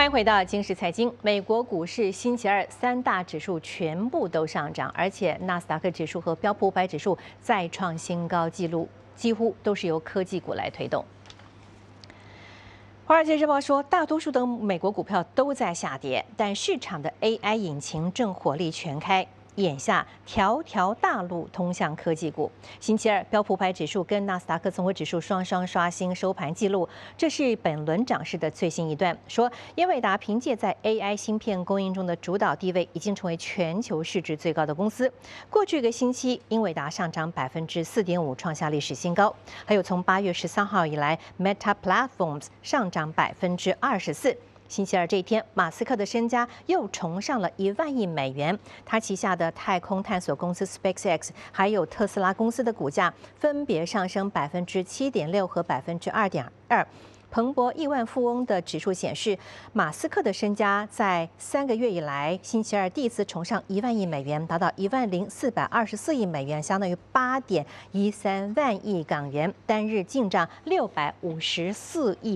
欢迎回到今时财经。美国股市星期二三大指数全部都上涨，而且纳斯达克指数和标普500指数再创新高纪录，几乎都是由科技股来推动。华尔街日报说，大多数的美国股票都在下跌，但市场的 AI 引擎正火力全开。眼下条条大路通向科技股。星期二，标普500指数跟纳斯达克综合指数双双刷新收盘纪录，这是本轮涨势的最新一段。说，英伟达凭借在 AI 芯片供应中的主导地位，已经成为全球市值最高的公司。过去一个星期，英伟达上涨4.5%，创下历史新高。还有从8月13号以来 ，Meta Platforms 上涨24%。星期二这一天，马斯克的身家又重上了1万亿美元。他旗下的太空探索公司 SpaceX， 还有特斯拉公司的股价分别上升7.6%和2.2%。彭博亿万富翁的指数显示，马斯克的身家在3个月以来，星期二第一次重上1万亿美元，达到10424亿美元，相当于8.13万亿港元，单日进账654亿。